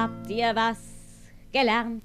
Habt ihr was gelernt?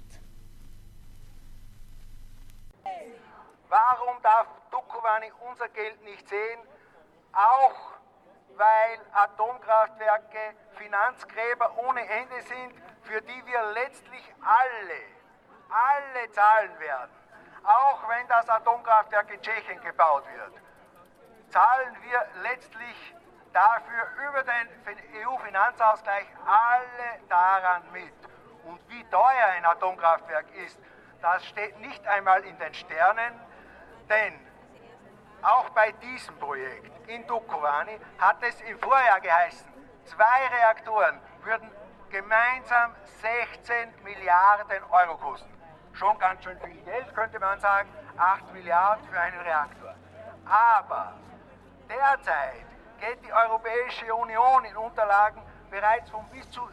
Warum darf Dukovany unser Geld nicht sehen? Auch weil Atomkraftwerke Finanzgräber ohne Ende sind, für die wir letztlich alle zahlen werden. Auch wenn das Atomkraftwerk in Tschechien gebaut wird, zahlen wir letztlich dafür über den EU-Finanzausgleich alle daran mit. Und wie teuer ein Atomkraftwerk ist, das steht nicht einmal in den Sternen, denn auch bei diesem Projekt in Dukovany hat es im Vorjahr geheißen, 2 Reaktoren würden gemeinsam 16 Milliarden Euro kosten. Schon ganz schön viel Geld, könnte man sagen, 8 Milliarden für einen Reaktor. Aber derzeit geht die Europäische Union in Unterlagen bereits von bis zu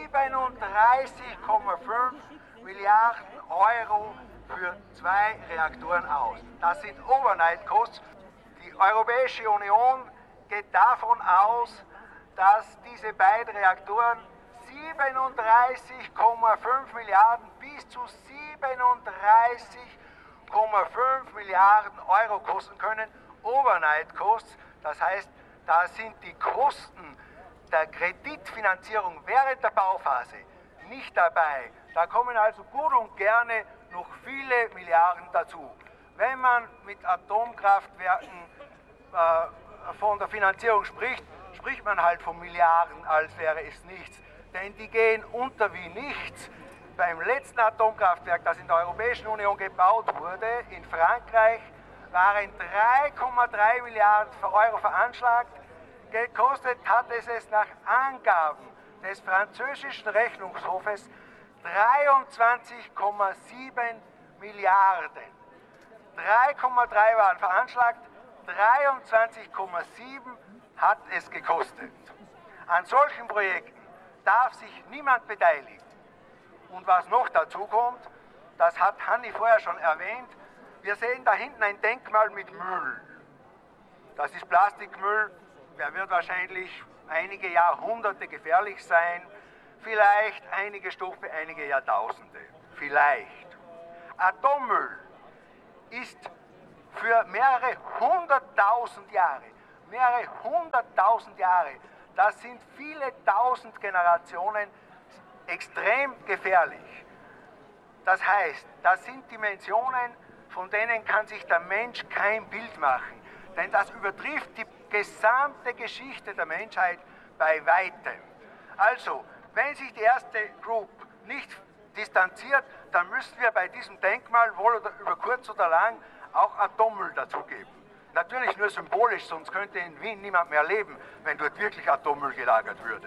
37,5 Milliarden Euro für 2 Reaktoren aus. Das sind Overnight Costs. Die Europäische Union geht davon aus, dass diese beiden Reaktoren 37,5 Milliarden bis zu 37,5 Milliarden Euro kosten können. Overnight Costs, das heißt, da sind die Kosten der Kreditfinanzierung während der Bauphase nicht dabei. Da kommen also gut und gerne noch viele Milliarden dazu. Wenn man mit Atomkraftwerken von der Finanzierung spricht, spricht man halt von Milliarden, als wäre es nichts. Denn die gehen unter wie nichts. Beim letzten Atomkraftwerk, das in der Europäischen Union gebaut wurde, in Frankreich, waren 3,3 Milliarden Euro veranschlagt. Gekostet hat es nach Angaben des französischen Rechnungshofes 23,7 Milliarden. 3,3 waren veranschlagt, 23,7 hat es gekostet. An solchen Projekten darf sich niemand beteiligen. Und was noch dazu kommt, das hat Hanni vorher schon erwähnt, wir sehen da hinten ein Denkmal mit Müll. Das ist Plastikmüll, der wird wahrscheinlich einige Jahrhunderte gefährlich sein, vielleicht einige Stoffe, einige Jahrtausende, vielleicht. Atommüll ist für mehrere hunderttausend Jahre, das sind viele tausend Generationen, extrem gefährlich. Das heißt, das sind Dimensionen, von denen kann sich der Mensch kein Bild machen. Denn das übertrifft die gesamte Geschichte der Menschheit bei weitem. Also, wenn sich die erste Group nicht distanziert, dann müssen wir bei diesem Denkmal wohl oder über kurz oder lang auch Atommüll dazugeben. Natürlich nur symbolisch, sonst könnte in Wien niemand mehr leben, wenn dort wirklich Atommüll gelagert würde.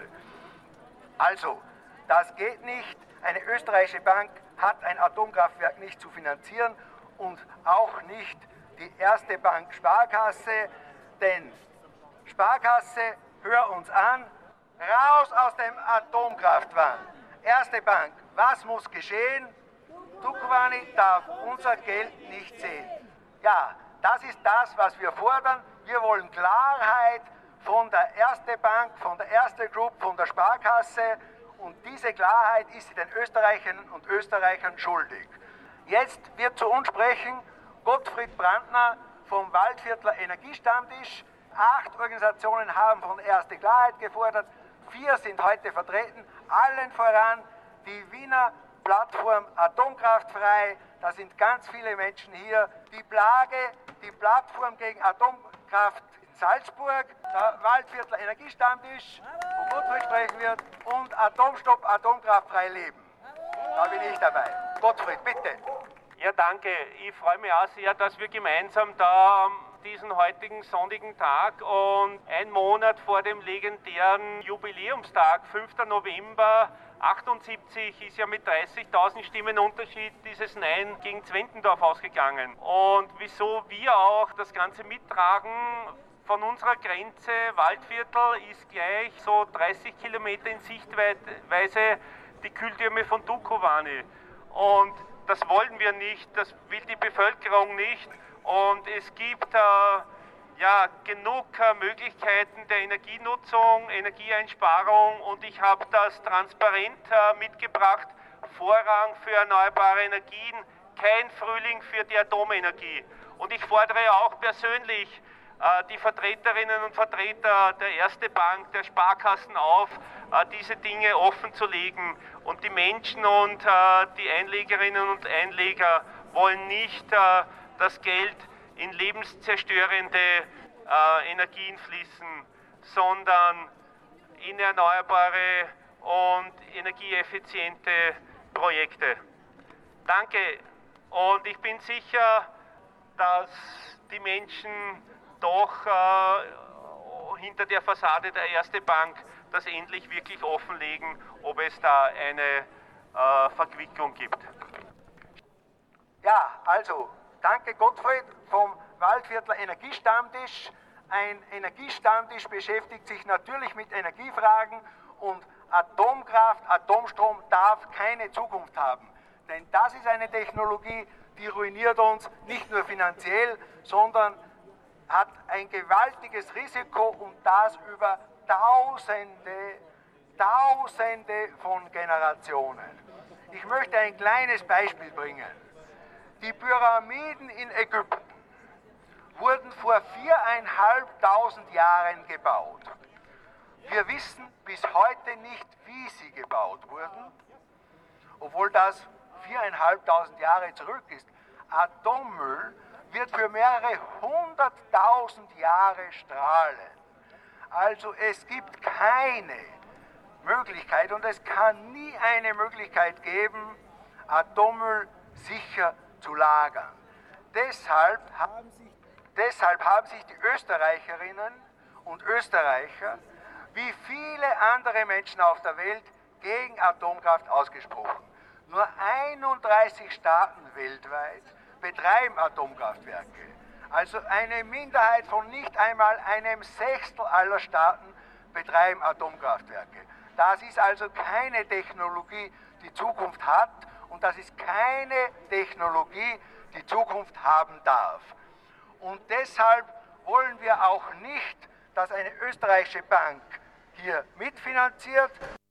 Also, das geht nicht. Eine österreichische Bank hat ein Atomkraftwerk nicht zu finanzieren und auch nicht die Erste Bank Sparkasse, denn Sparkasse, hör uns an, raus aus dem Atomkraftwahn. Erste Bank, was muss geschehen? Dukovany darf unser Geld nicht sehen. Ja, das ist das, was wir fordern. Wir wollen Klarheit von der Erste Bank, von der Erste Group, von der Sparkasse. Und diese Klarheit ist sie den Österreicherinnen und Österreichern schuldig. Jetzt wird zu uns sprechen Gottfried Brandner vom Waldviertler Energiestammtisch. 8 Organisationen haben von Erste Klarheit gefordert. 4 sind heute vertreten. Allen voran die Wiener Plattform Atomkraftfrei. Da sind ganz viele Menschen hier. Die Plage, die Plattform gegen Atomkraft in Salzburg, der Waldviertler Energiestammtisch, wo Gottfried sprechen wird, und Atomstopp, Atomkraftfrei leben. Da bin ich dabei. Gottfried, bitte. Ja, danke. Ich freue mich auch sehr, dass wir gemeinsam da diesen heutigen sonnigen Tag und ein Monat vor dem legendären Jubiläumstag, 5. November 78, ist ja mit 30.000 Stimmen Unterschied dieses Nein gegen Zwentendorf ausgegangen. Und wieso wir auch das Ganze mittragen, von unserer Grenze, Waldviertel, ist gleich so 30 Kilometer in Sichtweise die Kühltürme von Dukovany. Und das wollen wir nicht, das will die Bevölkerung nicht. Und es gibt genug Möglichkeiten der Energienutzung, Energieeinsparung, und ich habe das transparent mitgebracht. Vorrang für erneuerbare Energien, kein Frühling für die Atomenergie. Und ich fordere auch persönlich die Vertreterinnen und Vertreter der Erste Bank, der Sparkassen auf, diese Dinge offen zu legen. Und die Menschen und die Einlegerinnen und Einleger wollen nicht das Geld in lebenszerstörende Energien fließen, sondern in erneuerbare und energieeffiziente Projekte. Danke, und ich bin sicher, dass die Menschen doch hinter der Fassade der Erste Bank das endlich wirklich offenlegen, ob es da eine Verquickung gibt. Ja, also, danke Gottfried vom Waldviertler Energiestammtisch. Ein Energiestammtisch beschäftigt sich natürlich mit Energiefragen, und Atomkraft, Atomstrom darf keine Zukunft haben. Denn das ist eine Technologie, die ruiniert uns nicht nur finanziell, sondern hat ein gewaltiges Risiko, und das über Tausende von Generationen. Ich möchte ein kleines Beispiel bringen. Die Pyramiden in Ägypten wurden vor 4.500 Jahren gebaut. Wir wissen bis heute nicht, wie sie gebaut wurden, obwohl das 4.500 Jahre zurück ist. Atommüll wird für mehrere 100.000 Jahre strahlen. Also es gibt keine Möglichkeit, und es kann nie eine Möglichkeit geben, Atommüll sicher zu lagern. Deshalb haben sich die Österreicherinnen und Österreicher, wie viele andere Menschen auf der Welt, gegen Atomkraft ausgesprochen. Nur 31 Staaten weltweit betreiben Atomkraftwerke. Also eine Minderheit von nicht einmal einem Sechstel aller Staaten betreiben Atomkraftwerke. Das ist also keine Technologie, die Zukunft hat, und das ist keine Technologie, die Zukunft haben darf. Und deshalb wollen wir auch nicht, dass eine österreichische Bank hier mitfinanziert.